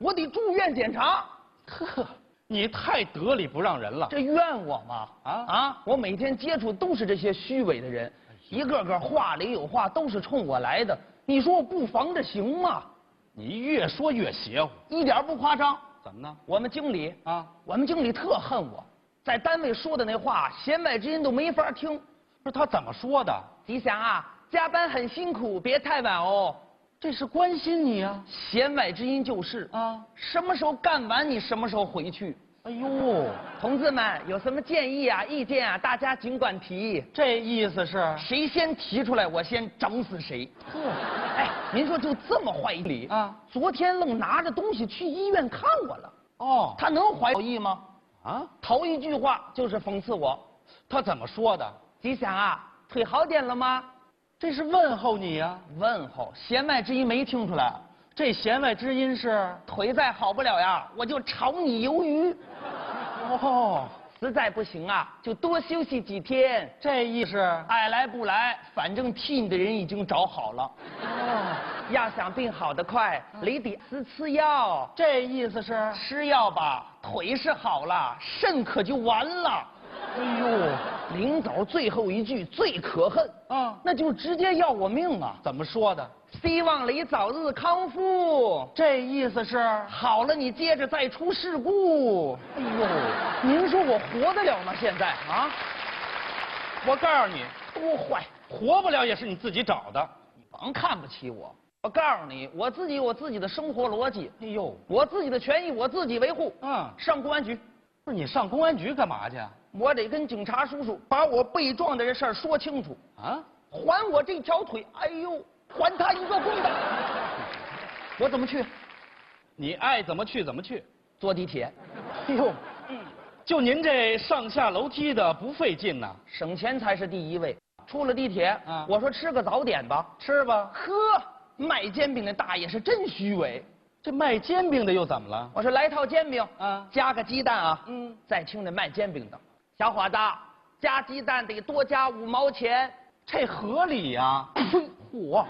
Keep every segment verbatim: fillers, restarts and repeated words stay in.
我得住院检查。 呵，你太得理不让人了。 这怨我吗？啊啊！我每天接触都是这些虚伪的人，一个个话里有话，都是冲我来的。你说我不防着行吗？ 你越说越邪乎， 一点不夸张。 怎么呢？ 我们经理啊， 我们经理特恨我，在单位说的那话，弦外之音都没法听。 不是他怎么说的？ 吉祥啊，加班很辛苦，别太晚哦。 这是关心你啊。 弦外之音就是啊， 什么时候干完你什么时候回去。 哎呦， 同志们有什么建议啊、意见啊，大家尽管提。 这意思是谁先提出来，我先整死谁。 呵， 哎，您说就这么坏理啊？ 昨天愣拿着东西去医院看我了。 哦， 他能怀好意吗？ 啊， 头一句话就是讽刺我。 他怎么说的？ 吉祥啊，腿好点了吗？ 这是问候你呀、啊。 问候，弦外之音没听出来。 这弦外之音是腿再好不了呀，我就炒你鱿鱼。 哦， 实在不行啊，就多休息几天。 这意思爱来不来，反正替你的人已经找好了。 哦， 要想病好得快，你得吃吃药。 这意思是吃药吧，腿是好了，肾可就完了。 哎呦， 临走最后一句最可恨啊， 那就是直接要我命啊！ 怎么说的？ 希望你早日康复。 这意思是好了，你接着再出事故。 哎呦， 您说我活得了吗？现在啊， 我告诉你， 多坏， 活不了也是你自己找的。 你甭看不起我。我告诉你，我自己有我自己的生活逻辑。 哎呦， 我自己的权益我自己维护。 嗯， 上公安局。 不是你上公安局干嘛去？ 我得跟警察叔叔把我被撞的这事儿说清楚啊！ 还我这条腿，哎呦，还他一个公道。我怎么去？ 你爱怎么去怎么去。 坐地铁。 哎呦，嗯，就您这上下楼梯的不费劲呐， 省钱才是第一位。出了地铁， 啊， 我说吃个早点吧， 吃吧。 呵，卖煎饼的大爷是真虚伪。 这卖煎饼的又怎么了？ 我说来套煎饼， 啊， 加个鸡蛋啊。 嗯， 再听那卖煎饼的，小伙子，加鸡蛋得多加五毛钱， 这合理呀。 嚯！我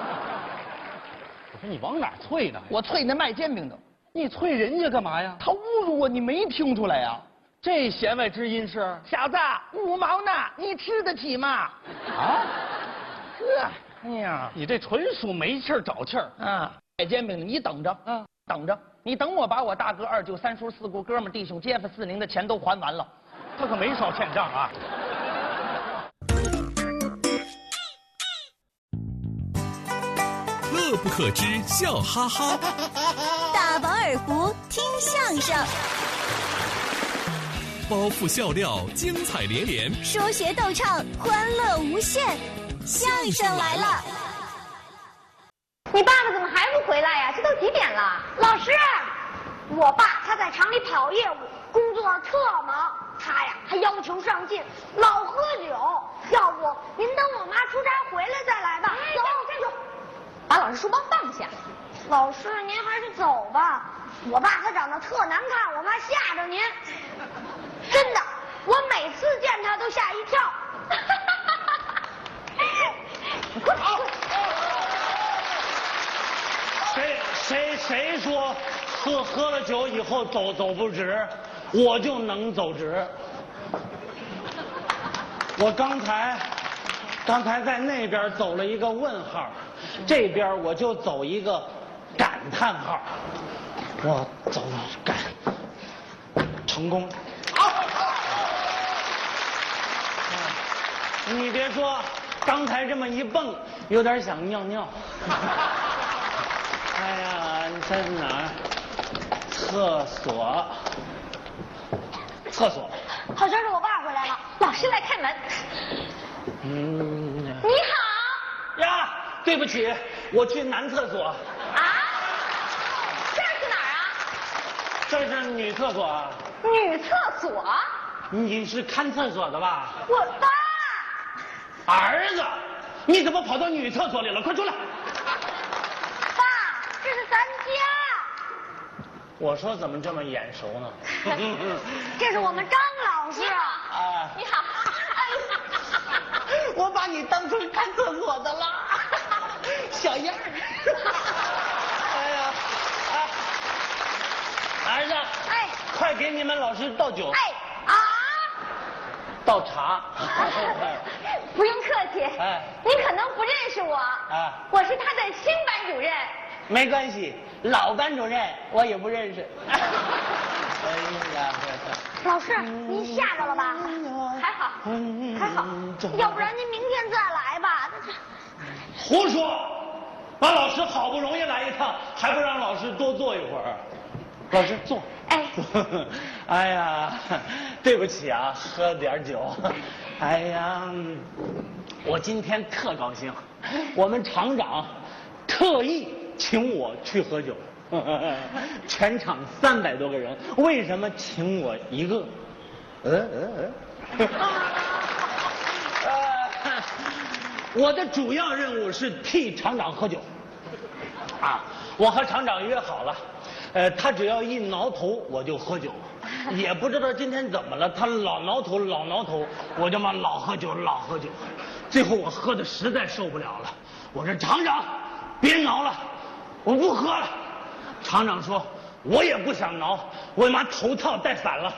说你往哪啐呢？ 我啐那卖煎饼的， 你啐人家干嘛呀？ 他侮辱我，你没听出来呀？ 这弦外之音是小子，五毛呢，你吃得起吗？ 啊？ 呵，哎呀， 你这纯属没气儿找气儿啊！卖煎饼的，你等着， 嗯， 等着，你等我把我大哥、二舅、三叔、四姑、哥们、弟兄、街坊、四邻的钱都还完了， 他可没少欠账啊。 乐不可支，笑哈哈。 大饱耳福，听相声。 包袱笑料，精彩连连。 说学逗唱，欢乐无限。相声来了。 你爸爸怎么还不回来呀？这都几点了？老师，我爸他在厂里跑业务，工作特忙，他呀还要求上进，老喝酒。要不您等我妈出差回来再来吧。走，站住！ 把老师书包放下。 老师，您还是走吧。我爸他长得特难看，我怕吓着您。真的，我每次见他都吓一跳。你过来。 谁谁谁说喝喝了酒以后走走不直，我就能走直。我刚才刚才在那边走了一个问号，这边我就走一个感叹号。我走感成功。你别说，刚才这么一蹦，有点想尿尿。哎呀，你在哪儿？厕所。厕所。 好像是我爸回来了， 老师来开门。 嗯。 你好。 呀，对不起，我去男厕所。 啊？这是哪儿啊？ 这是女厕所啊。 女厕所？ 你是看厕所的吧？ 我爸。 儿子，你怎么跑到女厕所里了？快出来！ 爸，这是咱家。 我说怎么这么眼熟呢？ 这是我们张老师。 啊， 你好。 我把你当成看厕所的了，小样儿。哎呀，啊， 子， 哎， 快给你们老师倒酒。 哎啊！ 倒茶。 不用客气。 哎， 你可能不认识我。 啊， 我是他的新班主任。 没关系，老班主任我也不认识。哎呀， 老师，您吓着了吧？还好，还好，要不然您明天再来吧。 胡说！把老师好不容易来一趟，还不让老师多坐一会儿？老师坐。 哎， 哎呀，对不起啊，喝点酒。哎呀，我今天特高兴，我们厂长特意请我去喝酒。全场三百多个人，为什么请我一个？嗯嗯嗯。呃，我的主要任务是替厂长喝酒。啊，我和厂长约好了，呃，他只要一挠头我就喝酒，也不知道今天怎么了，他老挠头老挠头，我就嘛老喝酒老喝酒，最后我喝的实在受不了了，我说厂长，别挠了，我不喝了。厂长说，我也不想挠，我把头套戴反了。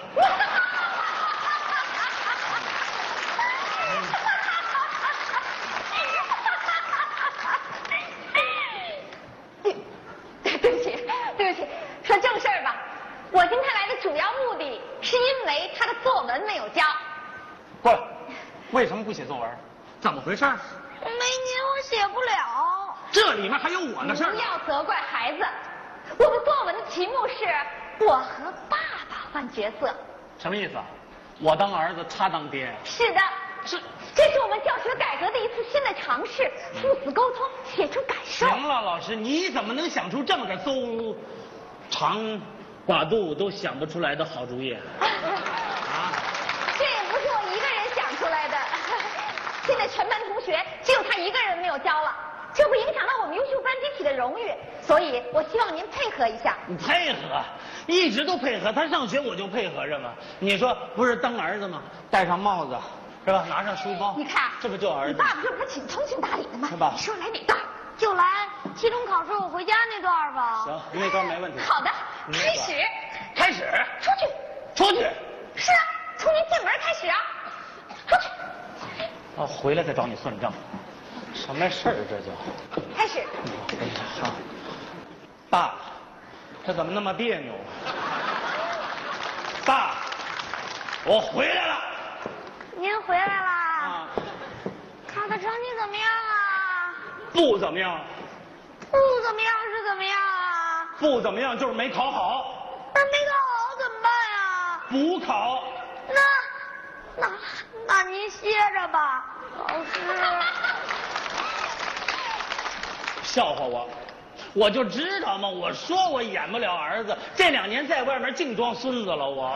对不起，对不起，说正事儿吧。我今天来的主要目的是因为他的作文没有交。 过来，为什么不写作文？怎么回事？ 没您我写不了。 这里面还有我的事儿。 不要责怪孩子。我的作文的题目是我和爸爸换角色。 什么意思啊？我当儿子，他当爹。 是的， 是， 这是我们教学改革的一次新的尝试，父子沟通，写出感受。 行了，老师，你怎么能想出这么个邹长寡肚都想不出来的好主意？啊？ 这也不是我一个人想出来的，现在全班同学只有他一个人没有交了。这会影响到我们优秀班集体的荣誉，所以我希望您配合一下。 你配合，一直都配合。他上学我就配合着嘛。你说不是当儿子吗？戴上帽子，是吧？拿上书包， 你看， 这不就儿子？ 你爸爸这不是挺通情达理的吗？ 是吧？ 你说来哪段？就来期中考试我回家那段吧。 行，那段没问题。 好的，开始。 开始。 出去。 出去。 是啊，从您进门开始啊。出去。 啊，回来再找你算账。什么事儿这就？ 开始。 好，爸，这怎么那么别扭？爸，我回来了。 您回来啦？ 啊， 考的成绩怎么样啊？ 不怎么样。 不怎么样是怎么样啊？ 不怎么样就是没考好。 那没考好怎么办呀？ 补考。 那，那，那您歇着吧，老师。 笑话我，我就知道嘛！我说我演不了儿子，这两年在外面净装孙子了，我，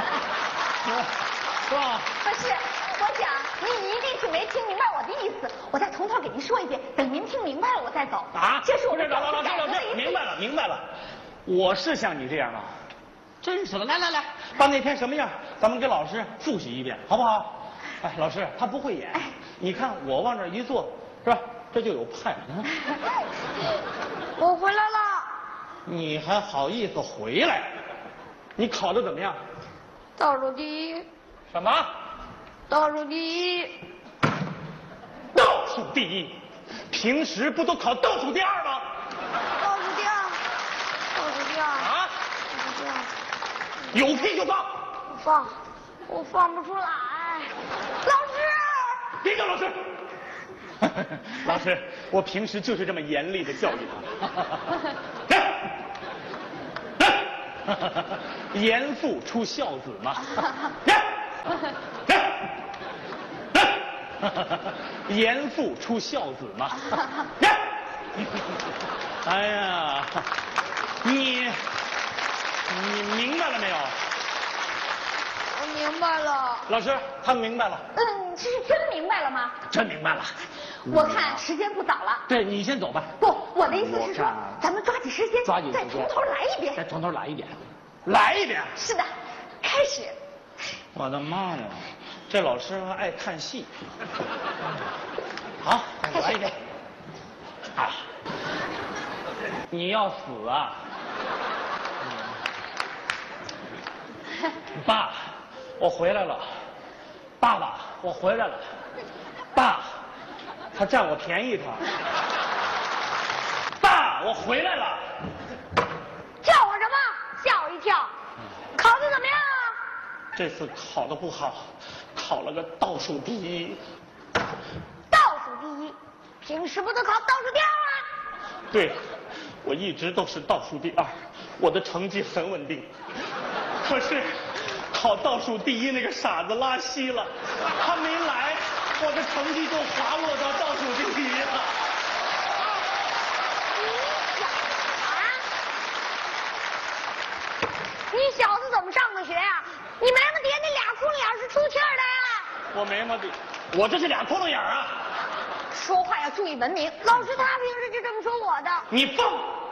是吧？ 不是，我想您一定是没听明白我的意思，我再从头给您说一遍，等您听明白了我再走。 啊！ 这是我不是们老老师老师，明白了明白了，我是像你这样吗？真是的，来来来，把那天什么样，咱们给老师复习一遍，好不好？哎，老师他不会演，你看我往这一坐，是吧？这就有派呢。 我回来了。 你还好意思回来？你考的怎么样？ 倒数第一。 什么？ 倒数第一。 倒数第一？平时不都考倒数第二吗？ 倒数第二。倒数第二。 啊？ 倒数第二。 有屁就放。 放，我放不出来。老师。 别叫老师。老师，我平时就是这么严厉的教育他。来，来，严父出孝子嘛。来，来，来，严父出孝子嘛。来，哎呀，你你明白了没有？ 我明白了。 老师，他明白了。 嗯，这是真明白了吗？ 真明白了。 我看时间不早了。 对，你先走吧。 不，我的意思是说我看， 咱们抓紧时间， 抓紧时间再从头来一遍。 再从头来一遍，来一遍。 是的，开始。 我的妈呀，这老师还爱看戏。好，再来一遍。啊，你要死啊！ 爸，我回来了。爸爸，我回来了。爸，他占我便宜他。爸，我回来了。 叫我什么？吓我一跳。考的怎么样啊？ 这次考的不好，考了个倒数第一。 倒数第一？平时不都考倒数第二吗？ 对，我一直都是倒数第二，我的成绩很稳定。可是考倒数第一那个傻子拉稀了，他没来，我的成绩就滑落到倒数第一了。 你小子怎么上的学呀、啊？你眉毛底下那俩窟窿眼是出气儿的呀？ 我眉毛底，我这是俩窟窿眼啊！ 说话要注意文明。老师他平时就这么说我的。 你放！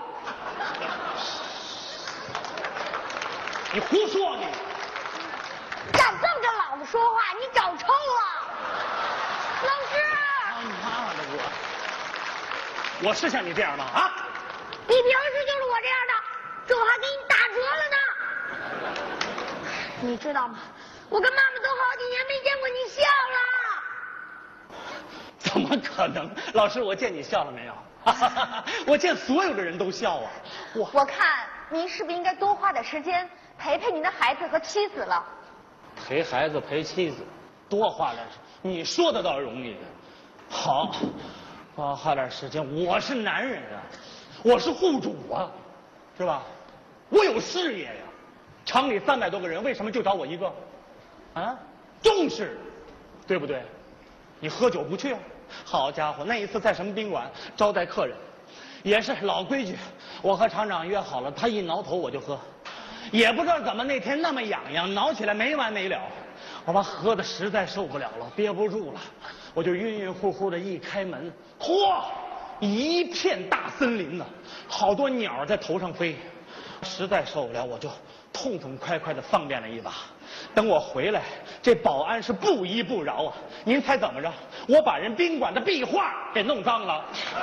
你胡说你！ 敢瞪着老子说话，你找抽了！老师！ 他妈的我！我是像你这样吗？啊！ 你平时就是我这样的，这我还给你打折了呢。你知道吗？我跟妈妈都好几年没见过你笑了。 怎么可能？老师，我见你笑了没有？我见所有的人都笑啊！ 我我看您是不是应该多花点时间陪陪您的孩子和妻子了？ 陪孩子陪妻子，多花点时，你说的倒容易。好，多花点时间。我是男人啊，我是户主啊，是吧？我有事业呀。厂里三百多个人，为什么就找我一个？啊，重视，对不对？你喝酒不去啊？好家伙，那一次在什么宾馆招待客人，也是老规矩，我和厂长约好了，他一挠头我就喝，也不知道怎么那天那么痒痒，挠起来没完没了，我把喝的实在受不了了，憋不住了，我就晕晕乎乎的一开门，嚯，一片大森林呢，好多鸟在头上飞，实在受不了，我就痛痛快快的方便了一把。等我回来，这保安是不依不饶啊！您猜怎么着？我把人宾馆的壁画给弄脏了，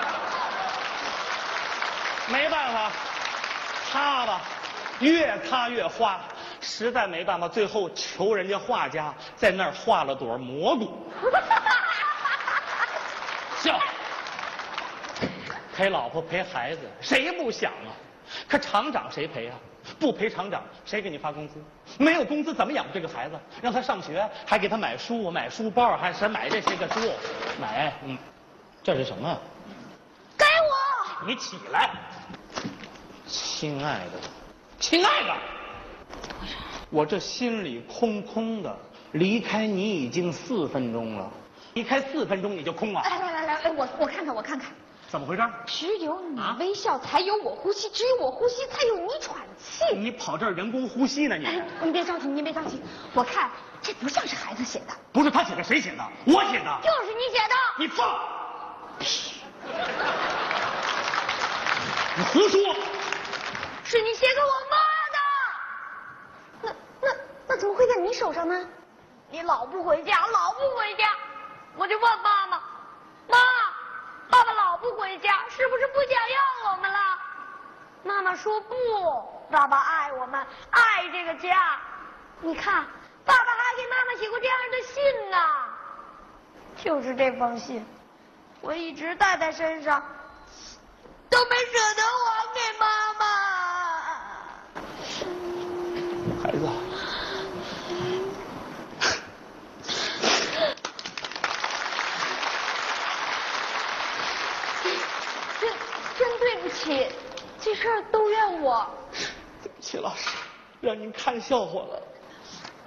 没办法，擦吧，越擦越花，实在没办法，最后求人家画家在那儿画了朵蘑菇。笑，陪老婆陪孩子，谁不想啊？可厂长谁陪啊？不陪厂长，谁给你发工资？没有工资怎么养这个孩子？让他上学，还给他买书、买书包，还是买这些个书，买，嗯，这是什么？ 给我！ 你起来，亲爱的，亲爱的，我这心里空空的，离开你已经四分钟了，离开四分钟你就空了。 来来来来，我我看看我看看。 怎么回事？ 只有你啊微笑，才有我呼吸；只有我呼吸，才有你喘气。 你跑这儿人工呼吸呢？你哎，您别着急，您别着急。我看这不像是孩子写的。 不是他写的，谁写的？我写的。 就是你写的。 你放！你胡说！ 是你写给我那那那怎么会在你手上呢？ 妈的。你老不回家，老不回家，我就问妈妈，妈，爸爸老不回家，是不是不想要我们了？妈妈说不，爸爸爱我们，爱这个家。你看，爸爸还给妈妈写过这样的信呢。就是这封信，我一直带在身上，都没舍得还给妈妈。 孩子， 真真对不起，这事儿都怨我。 对不起，老师，让您看笑话了。